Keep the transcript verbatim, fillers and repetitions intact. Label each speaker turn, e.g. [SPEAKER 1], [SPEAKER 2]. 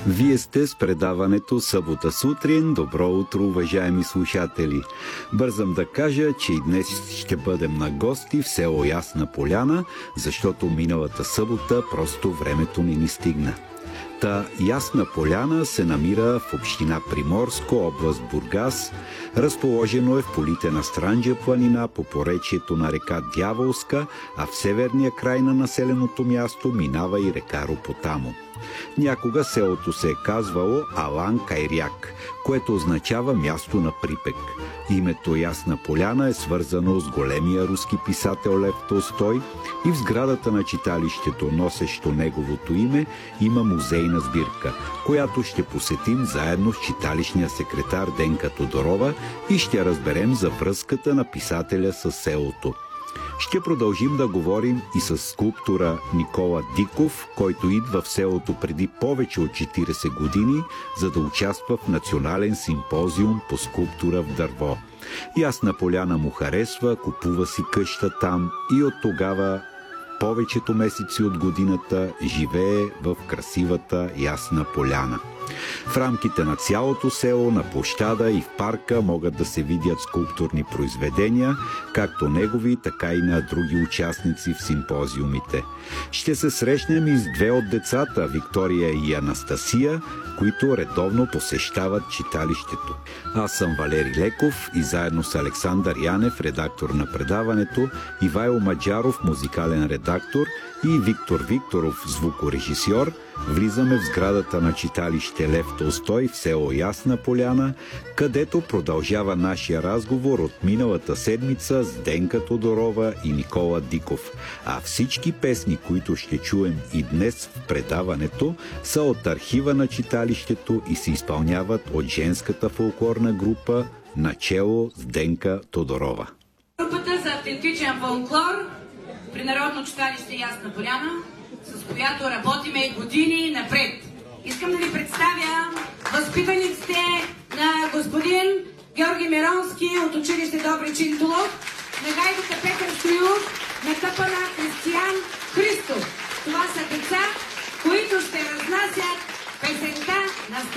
[SPEAKER 1] Вие сте с предаването Събота сутрин. Добро утро, уважаеми слушатели! Бързам да кажа, че и днес ще бъдем на гости в село Ясна поляна, защото миналата събота просто времето не ни стигна. Та Ясна поляна се намира в община Приморско, област Бургас. Разположено е в полите на Странджа планина по поречието на река Дяволска, а в северния край на населеното място минава и река Ропотамо. Някога селото се е казвало Алан Кайряк, което означава място на припек. Името Ясна поляна е свързано с големия руски писател Лев Толстой и в сградата на читалището, носещо неговото име, има музейна сбирка, която ще посетим заедно с читалищния секретар Денка Тодорова и ще разберем за връзката на писателя с селото. Ще продължим да говорим и с скулптора Никола Диков, който идва в селото преди повече от четирийсет години, за да участва в национален симпозиум по скулптура в дърво. Ясна поляна му харесва, купува си къща там и от тогава повечето месеци от годината живее в красивата Ясна поляна. В рамките на цялото село, на площада и в парка могат да се видят скулптурни произведения, както негови, така и на други участници в симпозиумите. Ще се срещнем и с две от децата, Виктория и Анастасия, които редовно посещават читалището. Аз съм Валери Леков и заедно с Александър Янев, редактор на предаването, Ивайло Маджаров, музикален редактор, и Виктор Викторов, звукорежисьор, влизаме в сградата на читалище Лев Толстой в село Ясна поляна, където продължава нашия разговор от миналата седмица с Денка Тодорова и Никола Диков. А всички песни, които ще чуем и днес в предаването, са от архива на читалището и се изпълняват от женската фолклорна група начело с Денка Тодорова.
[SPEAKER 2] Групата за автентичен фолклор при Народно читалище Ясна поляна, с която работиме години напред. Искам да ви представя възпитаниците на господин Георги Миронски от училище Добри Чинтулов, на гайдата Петър Стоилов, на тъпана Християн Христов. Това са деца, които ще разнасят песента на